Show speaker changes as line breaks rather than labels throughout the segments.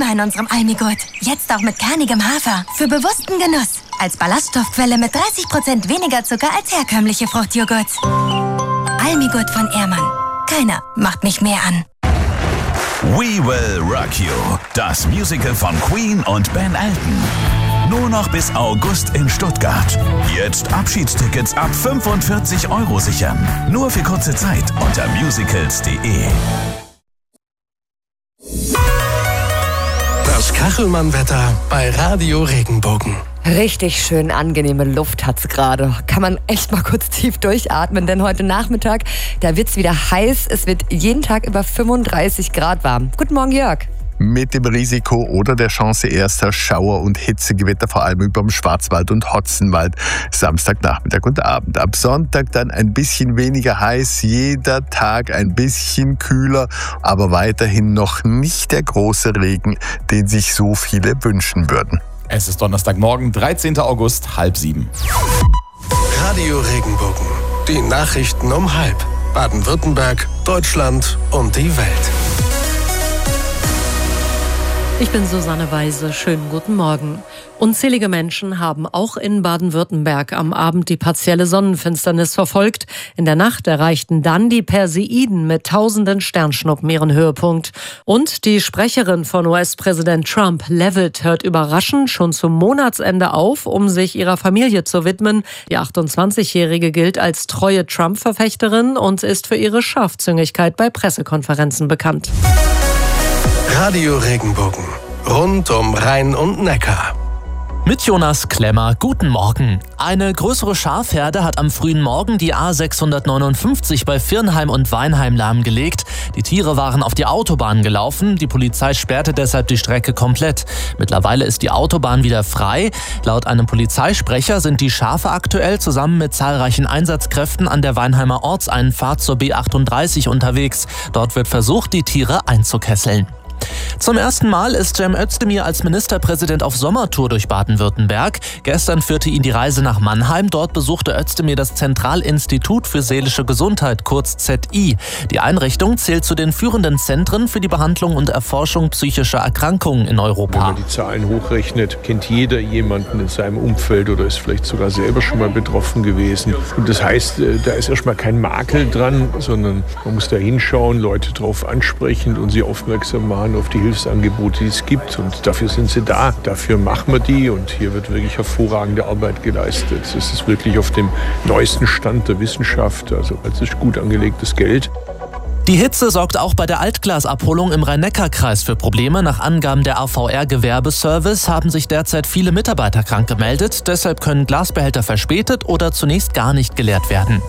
immer in unserem Almigurt. Jetzt auch mit kernigem Hafer. Für bewussten Genuss. Als Ballaststoffquelle mit 30% weniger Zucker als herkömmliche Fruchtjoghurt. Almigurt von Ehrmann. Keiner macht mich mehr an.
We Will Rock You. Das Musical von Queen und Ben Elton. Nur noch bis August in Stuttgart. Jetzt Abschiedstickets ab 45 € sichern. Nur für kurze Zeit unter musicals.de.
Das Kachelmann-Wetter bei Radio Regenbogen.
Richtig schön angenehme Luft hat's gerade. Kann man echt mal kurz tief durchatmen, denn heute Nachmittag, da wird's wieder heiß. Es wird jeden Tag über 35 Grad warm. Guten Morgen, Jörg.
Mit dem Risiko oder der Chance erster Schauer- und Hitzegewitter, vor allem über dem Schwarzwald und Hotzenwald, Samstagnachmittag und Abend. Ab Sonntag dann ein bisschen weniger heiß, jeder Tag ein bisschen kühler, aber weiterhin noch nicht der große Regen, den sich so viele wünschen würden.
Es ist Donnerstagmorgen, 13. August, 6:30.
Radio Regenbogen. Die Nachrichten um 6:30. Baden-Württemberg, Deutschland und die Welt.
Ich bin Susanne Weise. Schönen guten Morgen. Unzählige Menschen haben auch in Baden-Württemberg am Abend die partielle Sonnenfinsternis verfolgt. In der Nacht erreichten dann die Perseiden mit tausenden Sternschnuppen ihren Höhepunkt. Und die Sprecherin von US-Präsident Trump, Leavitt, hört überraschend schon zum Monatsende auf, um sich ihrer Familie zu widmen. Die 28-Jährige gilt als treue Trump-Verfechterin und ist für ihre Scharfzüngigkeit bei Pressekonferenzen bekannt.
Radio Regenbogen. Rund um Rhein und Neckar.
Mit Jonas Klemmer, guten Morgen. Eine größere Schafherde hat am frühen Morgen die A659 bei Virnheim und Weinheim lahmgelegt. Die Tiere waren auf die Autobahn gelaufen. Die Polizei sperrte deshalb die Strecke komplett. Mittlerweile ist die Autobahn wieder frei. Laut einem Polizeisprecher sind die Schafe aktuell zusammen mit zahlreichen Einsatzkräften an der Weinheimer Ortseinfahrt zur B38 unterwegs. Dort wird versucht, die Tiere einzukesseln. Zum ersten Mal ist Cem Özdemir als Ministerpräsident auf Sommertour durch Baden-Württemberg. Gestern führte ihn die Reise nach Mannheim. Dort besuchte Özdemir das Zentralinstitut für seelische Gesundheit, kurz ZI. Die Einrichtung zählt zu den führenden Zentren für die Behandlung und Erforschung psychischer Erkrankungen in Europa.
Wenn man die Zahlen hochrechnet, kennt jeder jemanden in seinem Umfeld oder ist vielleicht sogar selber schon mal betroffen gewesen. Und das heißt, da ist erstmal kein Makel dran, sondern man muss da hinschauen, Leute drauf ansprechen und sie aufmerksam machen auf die Hilfsangebote, die es gibt. Und dafür sind sie da. Dafür machen wir die. Und hier wird wirklich hervorragende Arbeit geleistet. Es ist wirklich auf dem neuesten Stand der Wissenschaft. Also es ist gut angelegtes Geld.
Die Hitze sorgt auch bei der Altglasabholung im Rhein-Neckar-Kreis für Probleme. Nach Angaben der AVR Gewerbeservice haben sich derzeit viele Mitarbeiter krank gemeldet. Deshalb können Glasbehälter verspätet oder zunächst gar nicht geleert werden.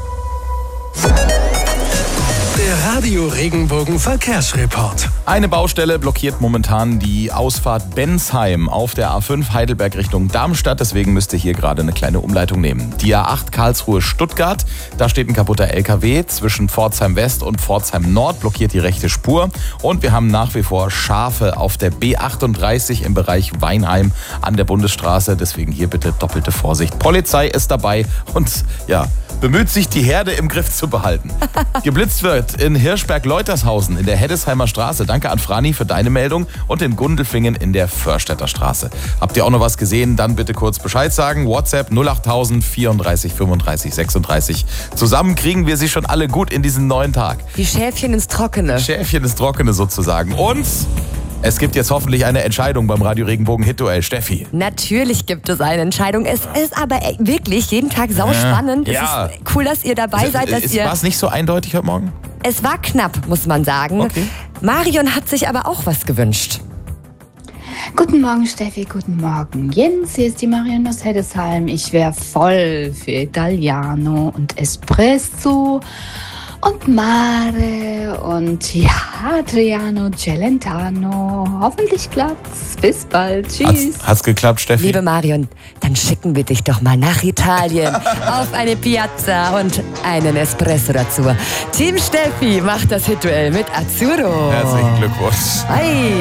Der Radio Regenbogen Verkehrsreport.
Eine Baustelle blockiert momentan die Ausfahrt Bensheim auf der A5 Heidelberg Richtung Darmstadt. Deswegen müsst ihr hier gerade eine kleine Umleitung nehmen. Die A8 Karlsruhe-Stuttgart, da steht ein kaputter LKW. Zwischen Pforzheim West und Pforzheim Nord blockiert die rechte Spur. Und wir haben nach wie vor Schafe auf der B38 im Bereich Weinheim an der Bundesstraße. Deswegen hier bitte doppelte Vorsicht. Polizei ist dabei und bemüht sich, die Herde im Griff zu behalten. Geblitzt wird in Hirschberg-Leutershausen in der Heddesheimer Straße. Danke an Frani für deine Meldung. Und in Gundelfingen in der Förstädter Straße. Habt ihr auch noch was gesehen? Dann bitte kurz Bescheid sagen. WhatsApp 08000 34 35 36. Zusammen kriegen wir sie schon alle gut in diesen neuen Tag.
Die Schäfchen ins Trockene.
Die Schäfchen ins Trockene sozusagen. Und es gibt jetzt hoffentlich eine Entscheidung beim Radio Regenbogen Hit-Duell. Steffi.
Natürlich gibt es eine Entscheidung. Es ist aber wirklich jeden Tag sauspannend.
Ja.
Es ist cool, dass ihr dabei seid.
War es nicht so eindeutig heute Morgen?
Es war knapp, muss man sagen.
Okay.
Marion hat sich aber auch was gewünscht.
Guten Morgen, Steffi, guten Morgen, Jens. Hier ist die Marion aus Heddesheim. Ich wäre voll für Italiano und Espresso und Mare und ja, Adriano Celentano. Hoffentlich klappt's. Bis bald. Tschüss.
Hat's geklappt, Steffi?
Liebe Marion, dann schicken wir dich doch mal nach Italien auf eine Piazza und einen Espresso dazu. Team Steffi macht das Hit-Duell mit Azzurro.
Herzlichen Glückwunsch.
Hi.